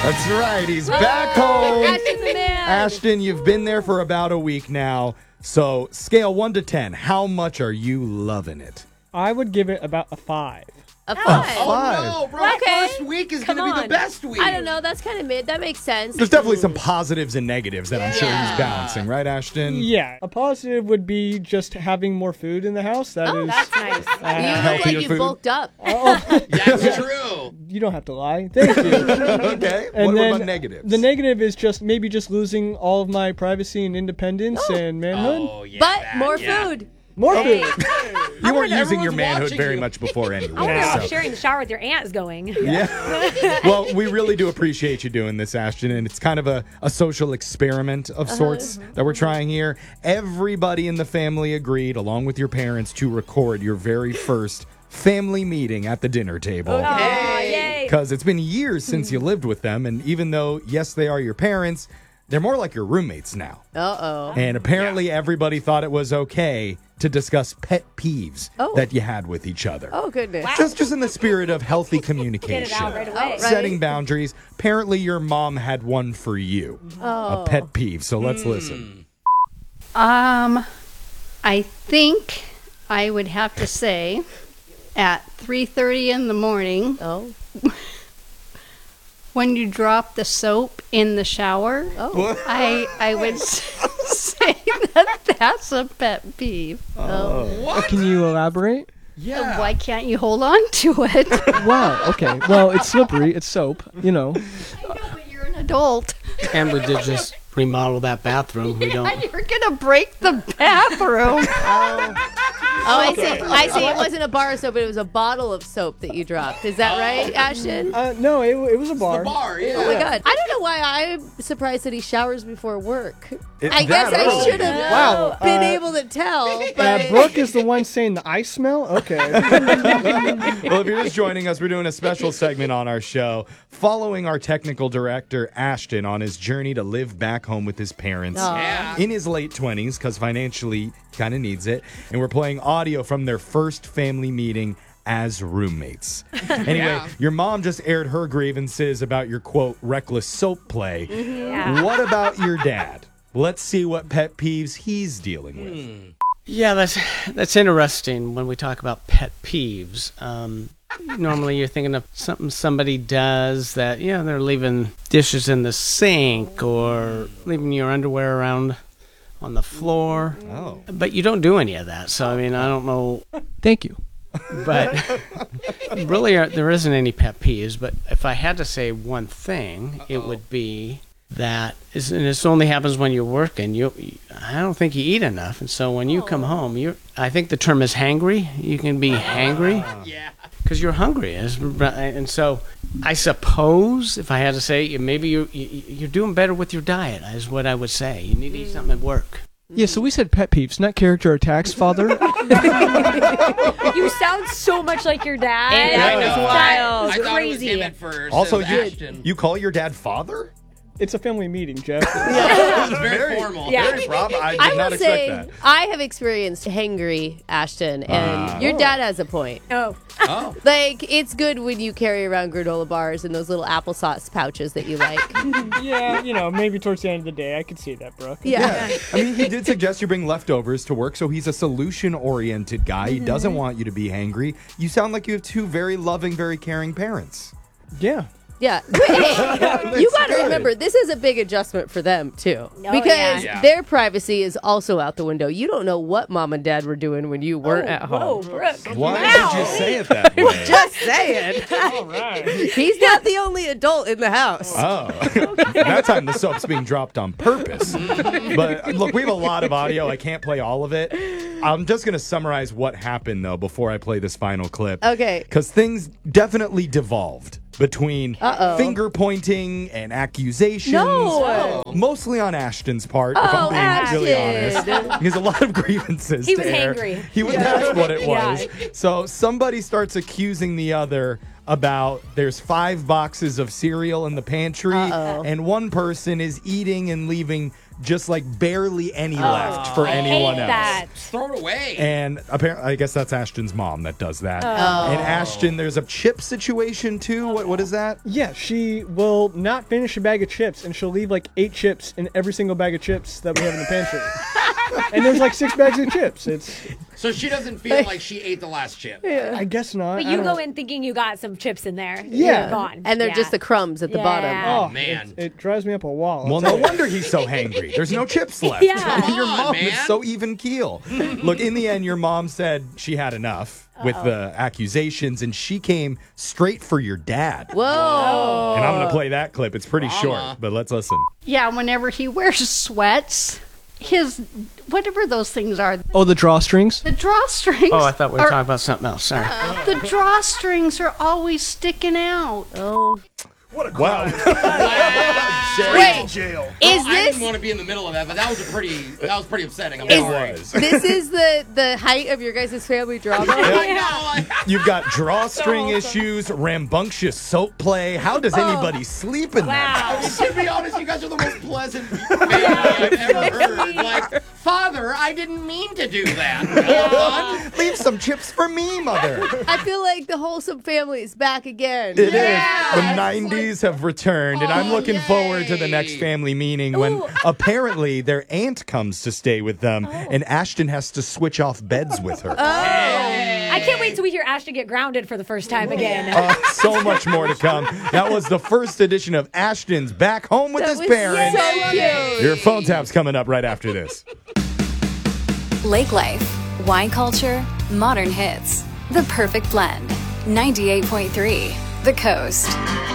That's right. He's back home. Ashton the man. Ashton, you've been there for about a week now. So, scale 1 to 10, how much are you loving it? I would give it about a 5. A 5. Oh, no, bro. Okay. First week is Come going to be on. the best week. I don't know. That's kind of mid. That makes sense. There's definitely some positives and negatives that I'm sure he's balancing, right, Ashton? Yeah, a positive would be just having more food in the house. That is, That's nice. You look Healthier like you food. bulked up. That's true. you don't have to lie. Thank you. Okay. What about negatives? The negative is just maybe just losing all of my privacy and independence and manhood. Oh, yeah. But more food. More food. You weren't using your everyone's manhood watching very you. much before anyway. I wonder Yeah. how so- sharing the shower with your aunt is going. Yeah. Well, we really do appreciate you doing this, Ashton, and it's kind of a social experiment of sorts that we're trying here. Everybody in the family agreed, along with your parents, to record your very first family meeting at the dinner table. Aw, yay. Because it's been years since you lived with them, and even though, yes, they are your parents, they're more like your roommates now. Uh-oh. And apparently everybody thought it was okay to discuss pet peeves that you had with each other. Oh, goodness. Just in the spirit of healthy communication. Get it out right away. Right. Setting boundaries. Apparently your mom had one for you. A pet peeve. So let's listen. I think I would have to say at 3:30 in the morning Oh. when you drop the soap in the shower. Oh. I would say that's a pet peeve. Can you elaborate? Yeah. Why can't you hold on to it? Wow. Okay. Well, it's slippery. It's soap. You know. I know, but you're an adult. And we did just remodel that bathroom. We don't. You're gonna break the bathroom. Oh, I see. I see. It wasn't a bar of soap, but it was a bottle of soap that you dropped. Is that right, Ashton? No, it was a bar. The bar, yeah. Oh my God! I don't know why I'm surprised that he showers before work. I that guess I early. should have Wow, been able to tell. But Brooke is the one saying the ice smell. Okay. Well, if you're just joining us, we're doing a special segment on our show following our technical director, Ashton, on his journey to live back home with his parents Yeah. in his late 20s because financially he kind of needs it. And we're playing audio from their first family meeting as roommates. Anyway, your mom just aired her grievances about your, quote, reckless soap play. Yeah. What about your dad? Let's see what pet peeves he's dealing with. Yeah, that's interesting when we talk about pet peeves. Normally you're thinking of something somebody does that, they're leaving dishes in the sink or leaving your underwear around on the floor. Oh. But you don't do any of that. So, I mean, I don't know. Thank you. But really, there isn't any pet peeves. But if I had to say one thing, it would be that, and this only happens when you're working. I don't think you eat enough, and so when you come home, I think the term is hangry. You can be hangry, because you're hungry, and so I suppose if I had to say, maybe you're doing better with your diet, is what I would say. You need to eat something at work. Yeah, so we said pet peeves, not character attacks, Father. You sound so much like your dad. I know. It's I wild. thought it was Crazy. him at first. Also, It was Ashton. you call your dad father? It's a family meeting, Jeff. It was very formal. Yeah. Very prob. I did I not will expect say that. I have experienced hangry, Ashton, and your dad has a point. Oh. Oh. Like, it's good when you carry around granola bars and those little applesauce pouches that you like. Yeah, maybe towards the end of the day, I could see that, Brooke. Yeah. I mean, he did suggest you bring leftovers to work, so he's a solution-oriented guy. He doesn't want you to be hangry. You sound like you have two very loving, very caring parents. Yeah. Yeah. But, hey, you got to good. remember, this is a big adjustment for them, too. Oh, Because yeah. their privacy is also out the window. You don't know what mom and dad were doing when you weren't at Whoa, home. Brooke. Why did you say it that way? Just saying. All right. He's not the only adult in the house. Oh, that time the soap's being dropped on purpose. But look, we have a lot of audio. I can't play all of it. I'm just going to summarize what happened, though, before I play this final clip. Okay. Because things definitely devolved between Uh-oh. finger pointing and accusations. No. Mostly on Ashton's part, if Oh, I'm being really Ashton. honest. Because a lot of grievances He to was air. hangry. He was, that's what it Yeah. was. So somebody starts accusing the other about there's 5 boxes of cereal in the pantry, Uh-oh. and one person is eating and leaving just like barely any left for I anyone hate else. that. Throw it away. And apparently, I guess that's Ashton's mom that does that. Oh. And Ashton, there's a chip situation too. What is that? Yeah, she will not finish a bag of chips, and she'll leave like 8 chips in every single bag of chips that we have in the pantry. And there's like 6 bags of chips. So she doesn't feel like she ate the last chip. I guess not. But I you don't go know. in thinking you got some chips in there. Yeah. They're gone. And they're Yeah. just the crumbs at the bottom. Yeah. Oh man. it drives me up a wall. Well, no wonder he's so hangry. There's no chips left. Yeah. Your Come on, mom is man. so even keel. Look, in the end, your mom said she had enough with the accusations, and she came straight for your dad. Whoa. And I'm going to play that clip. It's pretty short, but let's listen. Yeah, whenever he wears sweats, his whatever those things are, Oh, the drawstrings? the drawstrings. Oh, I thought we were are- talking about something else. Sorry. The drawstrings are always sticking out. Oh. Wow. Wait, is I this didn't want to be in the middle of that, but that was pretty upsetting. I'm It sorry. was. this is the height of your guys' family drama? I know. You've got drawstring issues, rambunctious soap play. How does anybody sleep in that? To be honest, you guys are the most pleasant family I've ever heard. Like, Father, I didn't mean to do that. Leave some chips for me, Mother. I feel like the wholesome family is back again. It is. Yeah, The it's 90s have returned, and I'm looking forward to the next yay. family meeting when apparently their aunt comes to stay with them, and Ashton has to switch off beds with her. I can't wait till we hear Ashton get grounded for the first time again. So much more to come. That was the first edition of Ashton's Back Home with That His was Parents. so cute. Your phone tap's coming up right after this. Lake Life, wine culture, modern hits. The perfect blend. 98.3, The Coast.